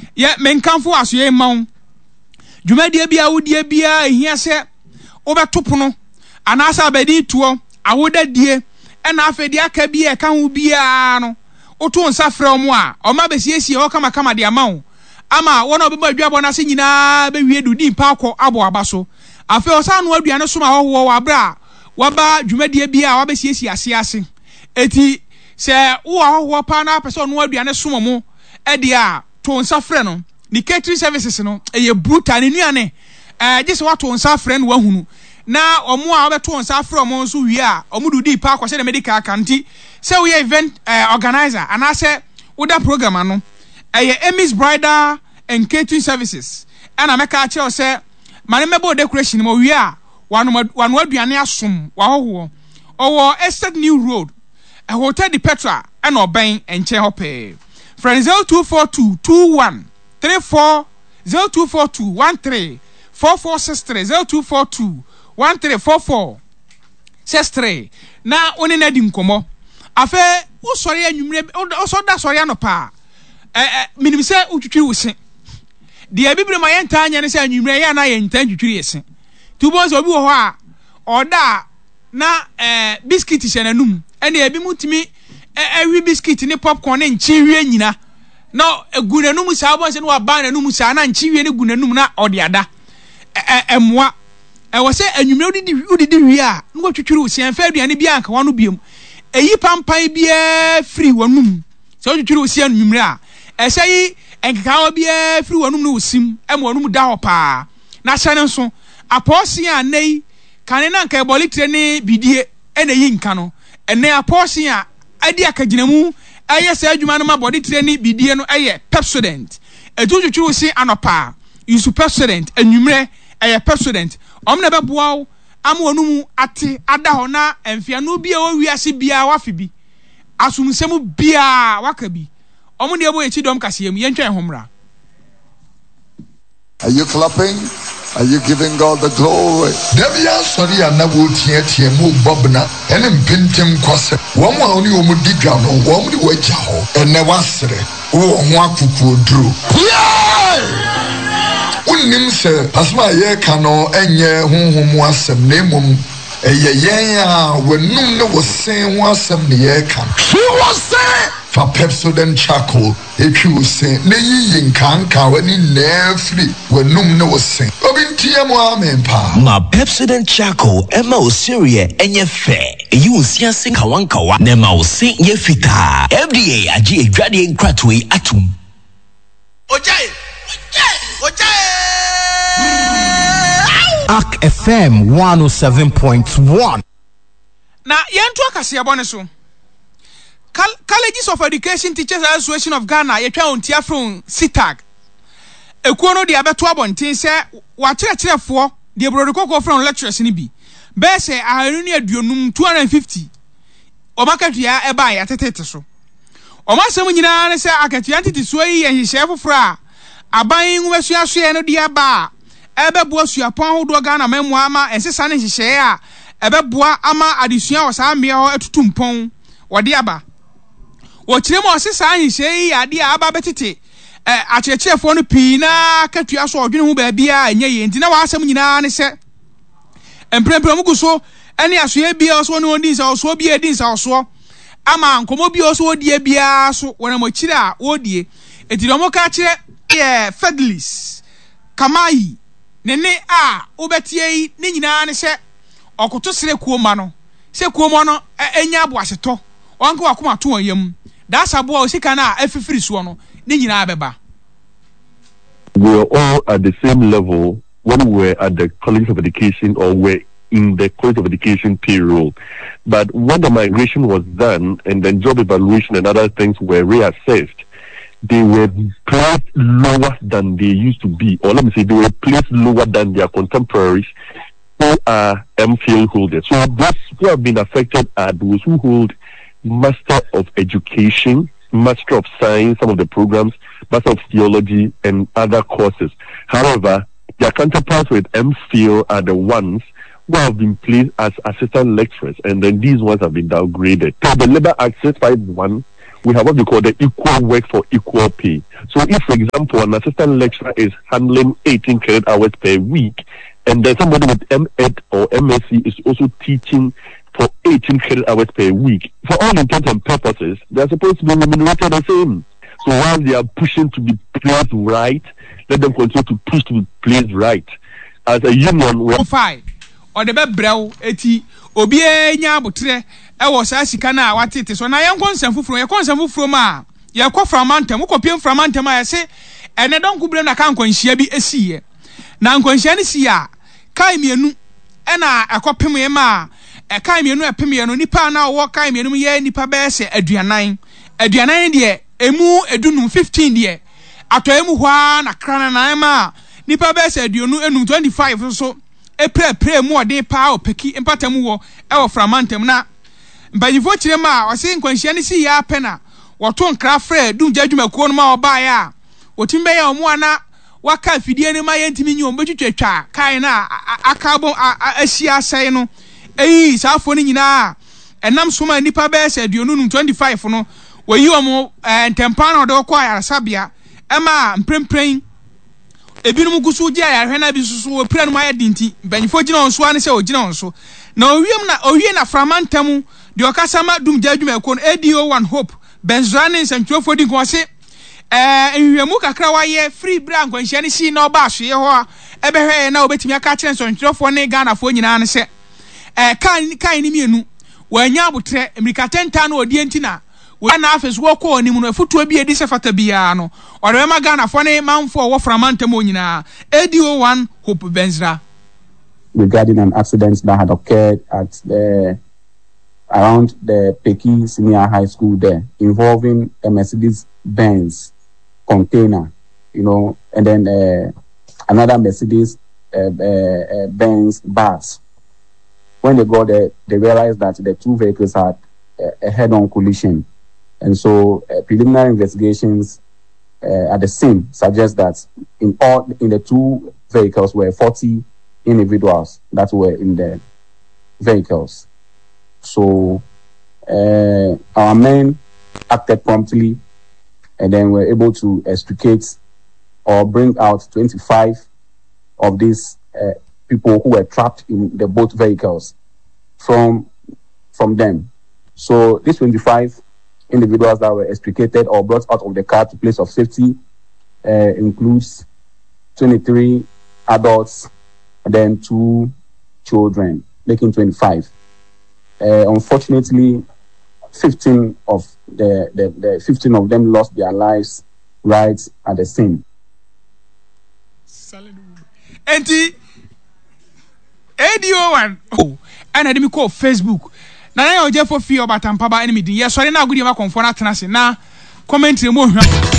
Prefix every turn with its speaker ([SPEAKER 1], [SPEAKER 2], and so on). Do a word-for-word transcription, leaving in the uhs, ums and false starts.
[SPEAKER 1] ye menkanfo asoye mawo dwumadie bia wodie bia ehia se obetopono anasa abedi tuo awodadie ena afedi aka bia ka ho bia no oto nsa frɛ omo a oma besiesie ho kama kama de amawo ama wona obeba adwabo na se nyina be wie dudi pa akọ abo abaso afi osa no aduane so ma hoho wa bra waba dwumadie bia wa besiesie ase ase eti se wo hoho pa na pese no aduane so mo e dia to nsa frɛ no ni catering services no eye brutal ni nuane eh gese wa to nsa frɛ no wahunu na omo a obeto nsa frɛ omo nso wie a omo dudi pa akọ se de medical kanti se we event uh, organizer and I say with that program ano eh Emmy's Bridal and Catering Services and I make a tell say manimebo decoration mo wie a wanu wanu aduane asom wa hoho owo Estate New Road a hotel de Petra and oben enche hope friend zero two four two two one three four zero two four two one three four four six three zero two four two one three four four six three na oni na di nkomo afa wo sori anwumre wo so da sori anopa eh eh minim se utwitwi wo se de abibire ma yenta anya ne se anwumre ya na yenta twitwi yese tubo so obi wo ho a oda na eh biscuit hye nanum ene ebi mutimi ewi biscuit ni popcorn ne nchiwie nyina na egunanum sa bo se no aba nanum sa na nchiwie ne gunanum na ode ada emwa e wo se anwumre odidi odidi wi a no twitwi wo se anfa aduane bia anka wano biem eyi pampan bia free wanum so twitwi wo se anwumre a e se yi enkaka bia free wanum no wosim em wanum da hopa na hyane nso aposi a nei kane na nka ebolitre ne bidie ene yi nka no ene aposi a adi akaginamu aye se adwuma no ma body training bidie no aye Pepsodent etututwu wo se anopa yusu Pepsodent anwumre aye Pepsodent omna beboawo am wonum ate ada ho na emfia no bia wo wiase bia wafe bi asumsem bia waka bi omo de ebo echi dom kaseyem yentwen homra.
[SPEAKER 2] Are you clapping? Are you giving God the glory?
[SPEAKER 3] Devia sorry na wo tie tie mu bobna ene mpintem kwase wo mo oni wo mu digwa no wo mu di waja ho ene wasere wo ho akuku oduro unim se asma ye kano enye honhom asem na emom eye yen a wenum ne wo sen ho asem ne ye kan she was say for Pepsodent charcoal etwi wo sen ne yi nkanka wani na free wenum ne wo sen obintie mo amen pa
[SPEAKER 4] ma Pepsodent charcoal ema o serie enye fe eyi wo sia sen kawankawa na ma wo sen ye fita F D A agi edwade nkratwe atum
[SPEAKER 5] ojai ojai
[SPEAKER 6] Arc F M one oh seven point one.
[SPEAKER 1] Na yentu akase abone so. Colleges of Education Teachers Association of Ghana yetwa ontia from C T A G. Ekuo no de abeto abonten se wa kyerɛkyerɛfo de brodokoko from lecturers ni bi. Be se ahanu ne aduonum two hundred fifty. Omakatua eba ya tetete so. Omasem nyina ne se akatua ntete so yi yehye foforo a aban nwasuasoe no de aba ebeboa suapon hodo Ghana memwa ama ensesa ne hyehyɛ a ebeboa ama adesua wo saa mmea ho atutumpon wode aba wo kyerem o sesa hyehyɛ yi ade a aba betete eh akyerɛkyerɛfo no pii na katua so odwene ho ba bia enye ye nti na wasɛm nyina ne sɛ emprempram gu so ene asoe bia so ne oni nsa so bia edi nsa so ama nkomo bia so odie bia so wona mo kyire a odie eti do mo ka kyerɛ eh Fedlis Kamai nene a obetie yi ne nyina ne se okoto sere kuoma no se kuoma no enya aboaseto onko akoma to anyam da sabo o sika na afifiri so no ne nyina beba.
[SPEAKER 7] We were all at the same level when we were at the College of Education or were in the College of Education payroll. But when the migration was done and then job evaluation and other things were reassessed, they were placed lower than they used to be, or let me say they were placed lower than their contemporaries who are M Phil holders. So those who have been affected are those who hold Master of Education, Master of Science, some of the programs, Master of Theology, and other courses. However, their counterparts with M Phil are the ones who have been placed as assistant lecturers, and then these ones have been downgraded. So the Labour Act six five one we have what we call the equal work for equal pay. So if, for example, an assistant lecturer is handling eighteen credit hours per week, and then somebody with M Ed or M S c is also teaching for eighteen credit hours per week, for all intents and purposes, they are supposed to be remunerated the same. So while they are pushing to be placed right, let them continue to push to be placed right. As a union, we are
[SPEAKER 1] five or the bebrew eti obi enya abotre e wo sa sika na watete so na yen konsem fufuro ye konsem fufuro ma ye kɔ framantem ko piem framantem a ye se ene don kubre na kan kwanhia bi esiye na nkwanhia ne si a kai mienu ena ekɔpem ye ma e kai mienu epem ye no nipa na wo kai mienu ye nipa be se aduanan aduanan de emu edunum fifteen de ato emu hwa na krana na ma nipa be se aduonu enum twenty-five so epre pre mu odin pa opeki empatam wo e wo framantem na mbanifo kirema o se nkwanhia ne si ya pena woto nkra frɛ dum jadwumakuo no ma oba ya wotimbe ya omo ana waka fidie ne ma yentimi nyi ombetwetwa kai na akabo ahia sai no eyi safo ne nyina enam soma nipa be se aduonu twenty-five no wayi omo ntempa na odo kwa yarasabia ema mprempren ebinum gusu gye ayarhwe na bi susu wo pra no ma yadinti banifo gina onso ane se ogina onso na owiem na owie na framantamu de okasama dum jadwumakuo no A D O one hope benzane nsantwofo di ko se eh nhwemu kakra waye free brand kwanhia ne si na oba so ye ho ebehwe na obetimi aka kire nsantwofo ne Ghana fo nyina ne se eh kan kan ni mienu wanya abotre America tenta na odi entina we na afeso wo ko oni mu no afutuo bi edi se fata bia no ore ma Ghana fo ne manfo wo framantem onyina A D O one hope benzra
[SPEAKER 8] regarding an accident that had occurred at the around the Peki Senior High School there, involving a Mercedes-Benz container, you know, and then uh, another Mercedes-Benz uh, uh, bus. When they got there, they realized that the two vehicles had a, a head-on collision. And so uh, preliminary investigations uh, at the scene suggest that in all in the two vehicles were forty individuals that were in the vehicles. So uh, our men acted promptly and then were able to extricate or bring out twenty-five of these uh, people who were trapped in the both vehicles from from them. So these twenty-five individuals that were extricated or brought out of the car to place of safety uh, includes twenty-three adults and then two children, making twenty-five. Uh, unfortunately, fifteen of the, the, the fifteen of them lost their lives right at the scene.
[SPEAKER 1] Enti A D O one oh and I didn't call Facebook. Na na yo je for fear about Tampaba enemy din. Yes, sorry na good you ma confirm na tenase na comment mo